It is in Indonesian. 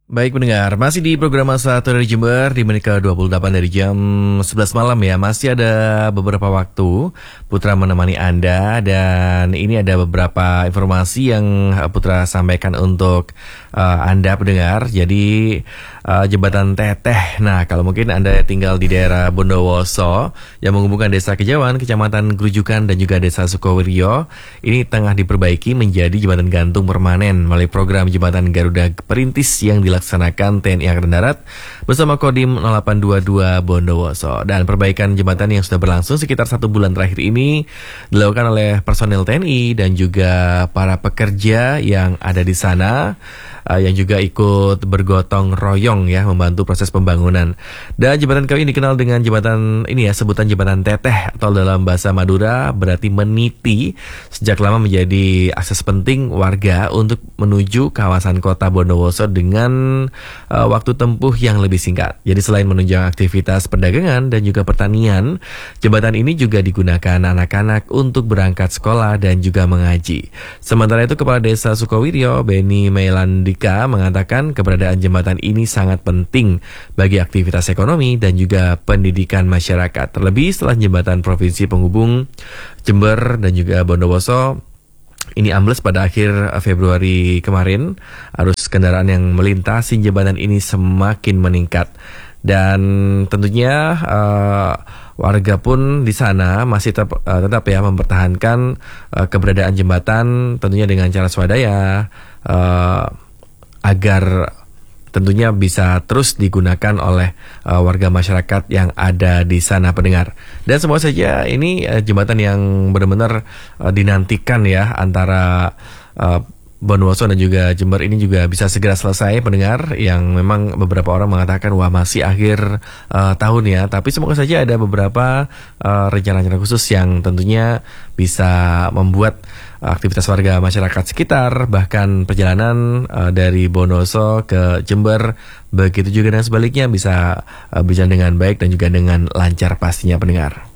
Baik pendengar, masih di program Masa dari Jember di menit ke-28 dari jam 11 malam ya. Masih ada beberapa waktu Putra menemani Anda, dan ini ada beberapa informasi yang Putra sampaikan untuk Anda pendengar. Jadi jembatan Teteh. Nah, kalau mungkin Anda tinggal di daerah Bondowoso yang menghubungkan Desa Kejawan, Kecamatan Grujukan dan juga Desa Sukowiryo, ini tengah diperbaiki menjadi jembatan gantung permanen melalui program Jembatan Garuda Perintis yang dilaksanakan TNI Angkatan Darat bersama Kodim 0822 Bondowoso. Dan perbaikan jembatan yang sudah berlangsung sekitar 1 bulan terakhir ini dilakukan oleh personil TNI dan juga para pekerja yang ada di sana, yang juga ikut bergotong royong ya membantu proses pembangunan. Dan jembatan kali ini dikenal dengan jembatan ini ya, sebutan jembatan Teteh atau dalam bahasa Madura berarti meniti, sejak lama menjadi akses penting warga untuk menuju kawasan kota Bondowoso dengan waktu tempuh yang lebih singkat. Jadi selain menunjang aktivitas perdagangan dan juga pertanian, jembatan ini juga digunakan anak-anak untuk berangkat sekolah dan juga mengaji. Sementara itu Kepala Desa Sukowiryo, Beni Meilandika, mengatakan keberadaan jembatan ini sangat penting bagi aktivitas ekonomi dan juga pendidikan masyarakat. Terlebih setelah jembatan provinsi penghubung Jember dan juga Bondowoso ini ambles pada akhir Februari kemarin, arus kendaraan yang melintasi jembatan ini semakin meningkat. Dan tentunya warga pun di sana masih tetap ya mempertahankan keberadaan jembatan, tentunya dengan cara swadaya, agar tentunya bisa terus digunakan oleh warga masyarakat yang ada di sana pendengar. Dan semoga saja ini jembatan yang benar-benar dinantikan ya antara Bondowoso dan juga Jember ini juga bisa segera selesai pendengar, yang memang beberapa orang mengatakan wah masih akhir tahun ya, tapi semoga saja ada beberapa rencana-rencana khusus yang tentunya bisa membuat aktivitas warga masyarakat sekitar, bahkan perjalanan dari Bondowoso ke Jember, begitu juga dan sebaliknya bisa berjalan dengan baik dan juga dengan lancar pastinya pendengar.